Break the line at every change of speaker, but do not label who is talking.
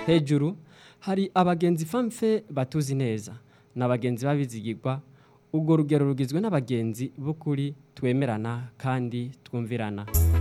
hejuru hari abagenzi famfe batuzi neza n'abagenzi babizigirwa urwo rugero rugizwe n'abagenzi b'ukuri twemerana kandi twumvirana